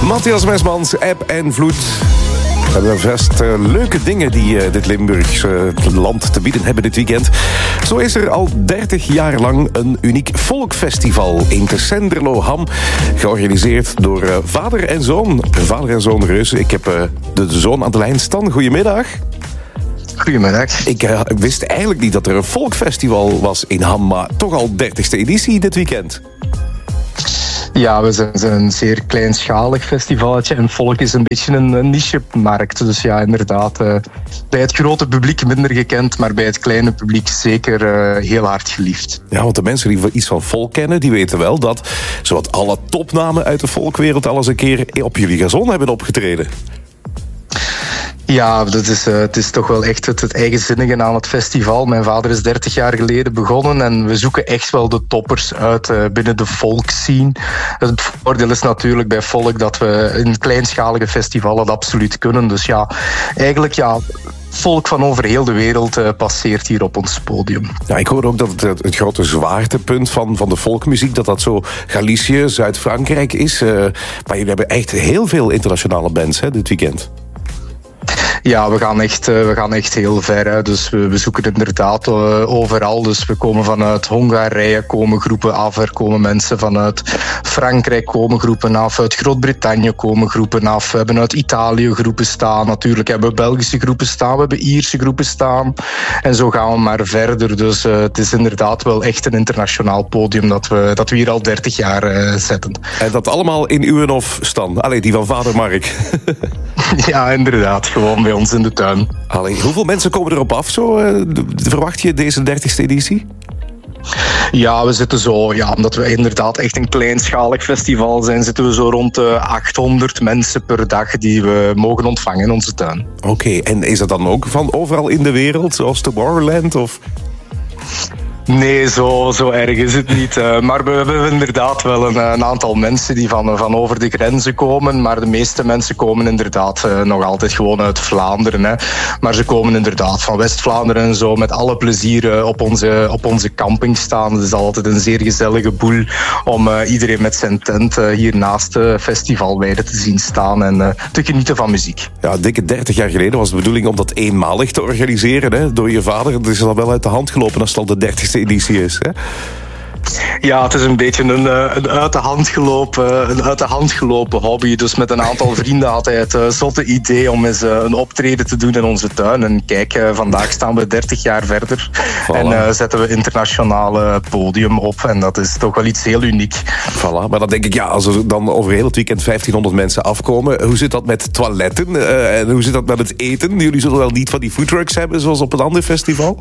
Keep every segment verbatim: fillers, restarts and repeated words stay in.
Matthias Mesmans, Eb en Vloed. We hebben vast uh, leuke dingen die uh, dit Limburgse uh, land te bieden hebben dit weekend. Zo is er al dertig jaar lang een uniek volkfestival in Tessenderlo-Ham. Georganiseerd door uh, vader en zoon. Vader en zoon Reus. Ik heb uh, de zoon aan de lijn. Stan, goedemiddag. Goedemiddag. Ik uh, wist eigenlijk niet dat er een volkfestival was in Ham, maar toch al dertigste editie dit weekend. Ja, we zijn een zeer kleinschalig festivalletje en volk is een beetje een niche-markt. Dus ja, inderdaad, uh, bij het grote publiek minder gekend, maar bij het kleine publiek zeker uh, heel hard geliefd. Ja, want de mensen die iets van volk kennen, die weten wel dat zowat alle topnamen uit de volkwereld al eens een keer op jullie gazon hebben opgetreden. Ja, dat is, uh, het is toch wel echt het, het eigenzinnige aan het festival. Mijn vader is dertig jaar geleden begonnen en we zoeken echt wel de toppers uit uh, binnen de volkscene. Het voordeel is natuurlijk bij volk dat we in kleinschalige festivalen dat absoluut kunnen. Dus ja, eigenlijk ja... volk van over heel de wereld uh, passeert hier op ons podium. Ja, ik hoor ook dat het, het grote zwaartepunt van, van de volkmuziek, dat dat zo Galicië, Zuid-Frankrijk is. Uh, maar jullie hebben echt heel veel internationale bands hè, dit weekend. Ja, we gaan echt, we gaan echt heel ver. Hè. Dus we, we zoeken inderdaad uh, overal. Dus we komen vanuit Hongarije, komen groepen af. Er komen mensen vanuit Frankrijk, komen groepen af. Uit Groot-Brittannië komen groepen af. We hebben uit Italië groepen staan. Natuurlijk hebben we Belgische groepen staan. We hebben Ierse groepen staan. En zo gaan we maar verder. Dus uh, het is inderdaad wel echt een internationaal podium dat we, dat we hier al dertig jaar uh, zetten. En dat allemaal in uw hof, Stan. Allee, die van vader Mark. Ja, inderdaad. Gewoon bij ons in de tuin. Allee, hoeveel mensen komen erop af, zo? Uh, verwacht je deze dertigste editie? Ja, we zitten zo, ja, omdat we inderdaad echt een kleinschalig festival zijn, zitten we zo rond de achthonderd mensen per dag die we mogen ontvangen in onze tuin. Oké, okay, en is dat dan ook van overal in de wereld, zoals Tomorrowland? Of... Nee, zo, zo erg is het niet. Uh, maar we hebben inderdaad wel een, een aantal mensen die van, van over de grenzen komen. Maar de meeste mensen komen inderdaad uh, nog altijd gewoon uit Vlaanderen. Hè. Maar ze komen inderdaad van West-Vlaanderen en zo met alle plezier uh, op, onze, op onze camping staan. Het is altijd een zeer gezellige boel om uh, iedereen met zijn tent uh, hier naast de festivalweide te zien staan en uh, te genieten van muziek. Ja, dikke dertig jaar geleden was de bedoeling om dat eenmalig te organiseren hè, door je vader. Het is al wel uit de hand gelopen als het al de dertigste editie is, hè? Ja, het is een beetje een, een, uit de hand gelopen, een uit de hand gelopen hobby. Dus met een aantal vrienden had hij het uh, zotte idee om eens uh, een optreden te doen in onze tuin. En kijk, uh, vandaag staan we dertig jaar verder. Voilà. En uh, zetten we internationale podium op. En dat is toch wel iets heel uniek. Voilà, maar dan denk ik, ja, als er dan over heel het weekend vijftienhonderd mensen afkomen, hoe zit dat met toiletten? Uh, en hoe zit dat met het eten? Jullie zullen wel niet van die foodtrucks hebben, zoals op een ander festival?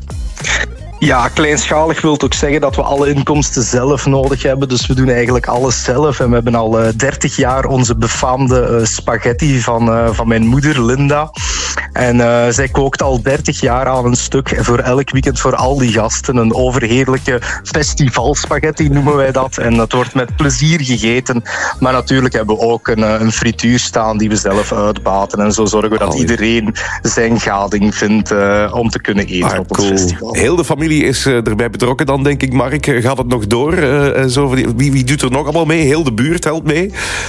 Ja, kleinschalig wil ook zeggen dat we alle inkomsten zelf nodig hebben. Dus we doen eigenlijk alles zelf. En we hebben al uh, dertig jaar onze befaamde uh, spaghetti van, uh, van mijn moeder, Linda. En uh, zij kookt al dertig jaar aan een stuk voor elk weekend voor al die gasten. Een overheerlijke festivalspaghetti noemen wij dat. En dat wordt met plezier gegeten. Maar natuurlijk hebben we ook een, een frituur staan die we zelf uitbaten. En zo zorgen we dat iedereen zijn gading vindt uh, om te kunnen eten ah, op het cool. festival. Heel de familie is uh, erbij betrokken dan, denk ik, Mark. Gaat het nog door? Uh, zo, wie, wie doet er nog allemaal mee? Heel de buurt helpt mee?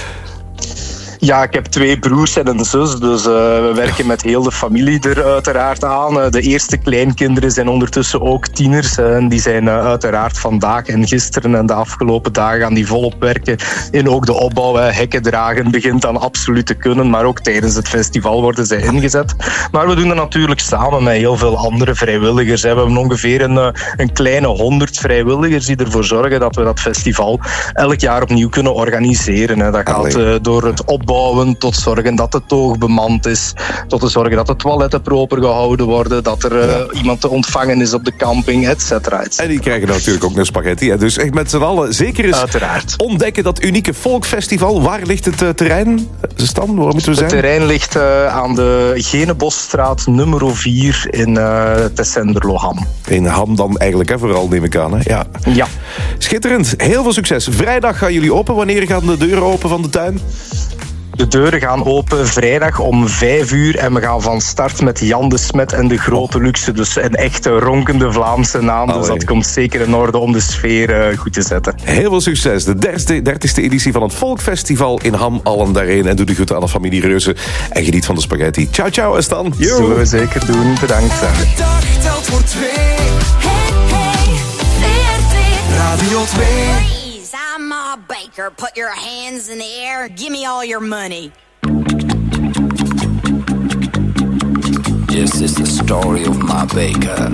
Ja, ik heb twee broers en een zus, dus uh, we werken met heel de familie er uiteraard aan. Uh, de eerste kleinkinderen zijn ondertussen ook tieners. Uh, en die zijn uh, uiteraard vandaag en gisteren en de afgelopen dagen aan die volop werken. En ook de opbouw, uh, hekken dragen begint dan absoluut te kunnen. Maar ook tijdens het festival worden zij ingezet. Maar we doen dat natuurlijk samen met heel veel andere vrijwilligers. Hè. We hebben ongeveer een, uh, een kleine honderd vrijwilligers die ervoor zorgen dat we dat festival elk jaar opnieuw kunnen organiseren. Hè. Dat gaat uh, door het opbouwen tot zorgen dat de toog bemand is, tot te zorgen dat de toiletten proper gehouden worden, dat er uh, ja. iemand te ontvangen is op de camping, et cetera. En die krijgen natuurlijk ook een spaghetti. Hè. Dus echt met z'n allen zeker eens Uiteraard. ontdekken dat unieke volkfestival. Waar ligt het uh, terrein? Stan, waar moeten we zijn? Het terrein ligt uh, aan de Genebosstraat nummer vier in uh, Tessenderlo-Ham. In Ham dan eigenlijk, hè, vooral neem ik aan. Hè? Ja. ja. Schitterend. Heel veel succes. Vrijdag gaan jullie open. Wanneer gaan de deuren open van de tuin? De deuren gaan open vrijdag om vijf uur en we gaan van start met Jan de Smet en de Grote Luxe. Dus een echte ronkende Vlaamse naam. Dus dat komt zeker in orde om de sfeer uh, goed te zetten. Heel veel succes. De dertigste editie van het Volkfestival in Ham, allen daarheen. En doe de groeten aan de familie Reuze. En geniet van de spaghetti. Ciao, ciao, Stan. Yo. Zullen we zeker doen. Bedankt. De dag telt voor twee. Hey, hey, veertig. Radio twee. Please, I'm Ma Baker. Put your hands in the air. Give me all your money. This is the story of Ma Baker.